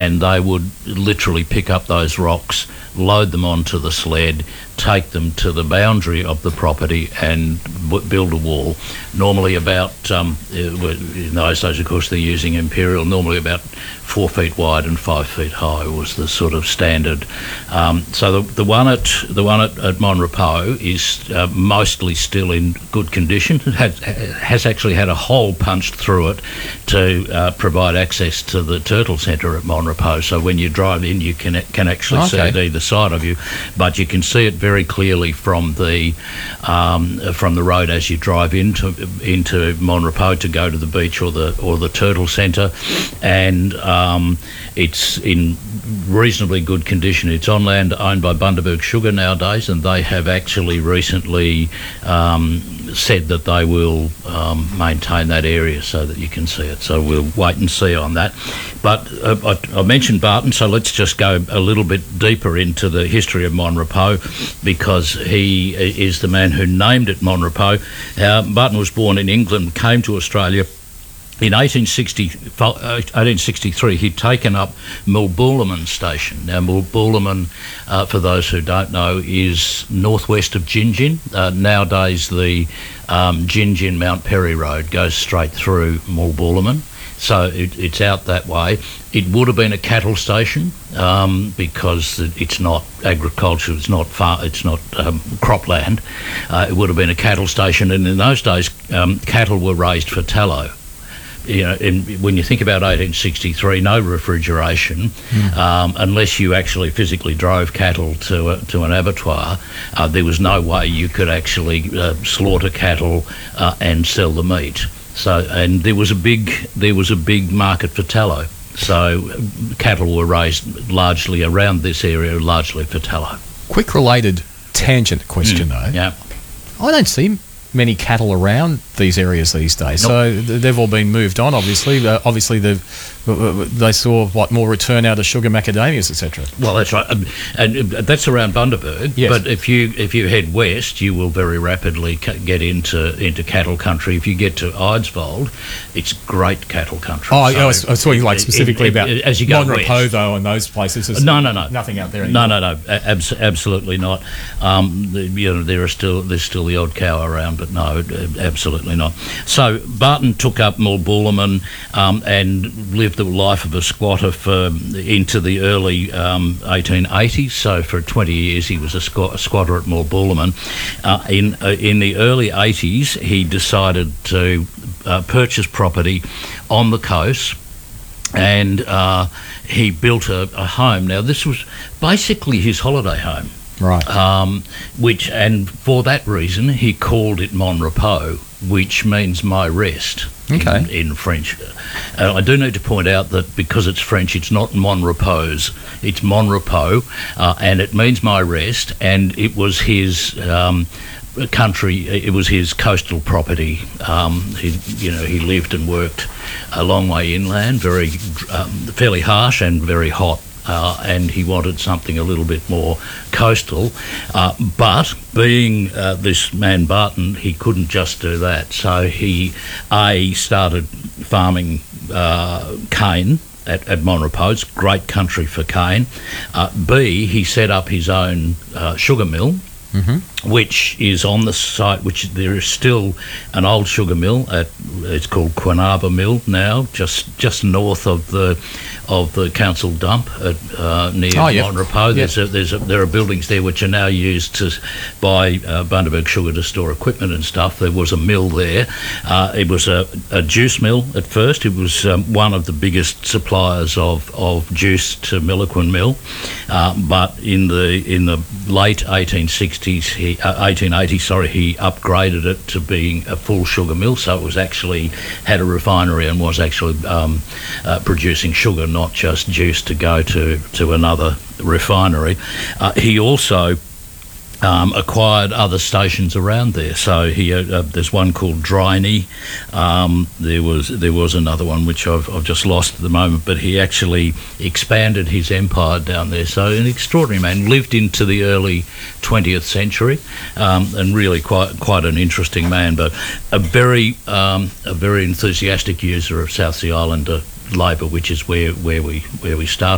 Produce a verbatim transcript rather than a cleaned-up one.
and they would literally pick up those rocks, load them onto the sled, take them to the boundary of the property and w- build a wall. Normally about, um, in those days of course they're using imperial, normally about four feet wide and five feet high was the sort of standard. Um, so the, the one at the one at, at Mon Repos is uh, mostly still in good condition. It has, has actually had a hole punched through it to uh, provide access to the turtle centre at Mon Repos. So when you drive in, you can can actually Okay. see it either side of you, but you can see it very clearly from the um, from the road as you drive into into Mon Repos to go to the beach or the or the turtle centre, and um, it's in reasonably good condition. It's on land owned by Bundaberg Sugar nowadays, and they have actually recently um, said that they will um, maintain that area so that you can see it. So we'll wait and see on that. But uh, I, I mentioned Barton, so let's just go a little bit deeper into the history of Mon Repos, because he is the man who named it Mon Repos. Uh, Barton was born in England, came to Australia in eighteen sixty, eighteen sixty-three. He'd taken up Mulbulaman Station. Now, Mulbulaman, uh, for those who don't know, is northwest of Gingin. Uh, nowadays, the um, Gingin Mount Perry Road goes straight through Mulbulaman, so it, it's out that way. It would have been a cattle station um, because it's not agriculture, it's not far, it's not um, cropland. Uh, it would have been a cattle station, and in those days, um, cattle were raised for tallow. You know, in, when you think about eighteen sixty-three, no refrigeration, mm. um, unless you actually physically drove cattle to a, to an abattoir. Uh, there was no way you could actually uh, slaughter cattle uh, and sell the meat. So, and there was a big there was a big market for tallow. So, cattle were raised largely around this area, largely for tallow. Quick related tangent question, mm. though. Yeah, I don't see many cattle around these areas these days. Nope. So th- they've all been moved on, obviously. Uh, obviously, they've, uh, they saw, what, more return out of sugar macadamias, et cetera. Well, that's right. Um, and uh, that's around Bundaberg. Yes. But if you if you head west, you will very rapidly ca- get into, into cattle country. If you get to Eidsvold, it's great cattle country. Oh, so I was, I was talking like specifically it, it, about it, as you go Mon Repos, west. though, and those places. There's No, no, no. Nothing out there anymore. No, no, no. Abs- absolutely not. Um, the, you know, there are still there's still the odd cow around, but no, absolutely not. So Barton took up Mulbulaman um, and lived the life of a squatter for into the early um, eighteen eighties. So for twenty years he was a, squat, a squatter at Mulbulaman. Uh, in uh, in the early eighties he decided to uh, purchase property on the coast, and uh, he built a, a home. Now this was basically his holiday home. Right. Um, which, and for that reason, he called it Mon Repos, which means my rest okay. in, in French. Uh, I do need to point out that because it's French, it's not Mon Repos, it's Mon Repos, uh, and it means my rest, and it was his um, country, it was his coastal property. Um, he, you know, he lived and worked a long way inland, very um, fairly harsh and very hot. Uh, and he wanted something a little bit more coastal. Uh, but being uh, this man Barton, he couldn't just do that. So he, A, started farming uh, cane at, at Mon Repos, great country for cane. Uh, B, he set up his own uh, sugar mill, mm-hmm. which is on the site, which there is still an old sugar mill at, it's called Quinaba Mill now, just just north of the of the council dump at, uh, near oh, yep. Mon Repos. Yep. There's a, there's a, there are buildings there which are now used to by uh, Bundaberg Sugar to store equipment and stuff. There was a mill there. Uh, it was a, a juice mill at first. It was um, one of the biggest suppliers of, of juice to Milloquin Mill, uh, but in the in the late eighteen sixties, he, uh, eighteen eighty, sorry, he upgraded it to being a full sugar mill. So it was actually had a refinery and was actually um, uh, producing sugar, not just juice to go to, to another refinery. Uh, he also um, acquired other stations around there. So he uh, there's one called Driney. Um, there was there was another one which I've, I've just lost at the moment, but he actually expanded his empire down there. So an extraordinary man, lived into the early twentieth century, um, and really quite quite an interesting man, but a very um, a very enthusiastic user of South Sea Islander labour, which is where, where we where we started.